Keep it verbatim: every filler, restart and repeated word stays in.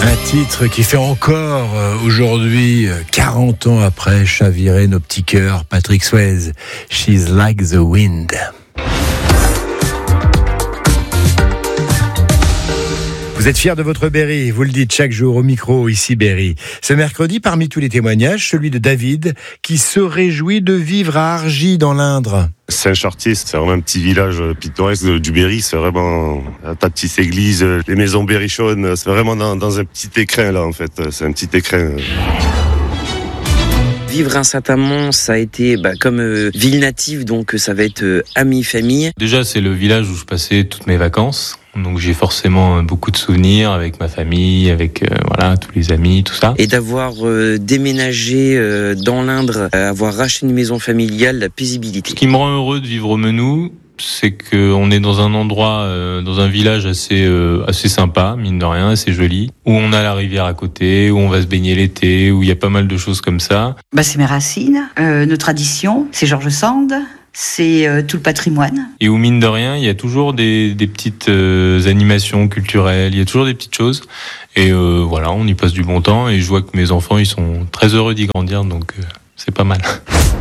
Un titre qui fait encore euh, aujourd'hui, euh, quarante ans après, chavirer nos petits cœurs. Patrick Swayze, She's Like the Wind. Vous êtes fiers de votre Berry, vous le dites chaque jour au micro, ici Berry. Ce mercredi, parmi tous les témoignages, celui de David, qui se réjouit de vivre à Argy, dans l'Indre. Saint-Chartier, c'est vraiment un petit village pittoresque du Berry, c'est vraiment ta petite église, les maisons berrichonnes, c'est vraiment dans, dans un petit écrin là en fait, c'est un petit écrin. Vivre à Saint-Amand, ça a été bah, comme euh, ville native, donc ça va être euh, amis, famille. Déjà, c'est le village où je passais toutes mes vacances. Donc j'ai forcément beaucoup de souvenirs avec ma famille, avec euh, voilà tous les amis, tout ça. Et d'avoir euh, déménagé euh, dans l'Indre, euh, avoir racheté une maison familiale, la paisibilité. Ce qui me rend heureux de vivre au Menou, c'est qu'on est dans un endroit, euh, dans un village assez euh, assez sympa, mine de rien, assez joli, où on a la rivière à côté, où on va se baigner l'été, où il y a pas mal de choses comme ça. Bah c'est mes racines, euh, nos traditions, c'est George Sand. C'est euh, tout le patrimoine. Et où, mine de rien, il y a toujours des, des petites euh, animations culturelles, il y a toujours des petites choses. Et euh, voilà, on y passe du bon temps. Et je vois que mes enfants, ils sont très heureux d'y grandir, donc euh, c'est pas mal.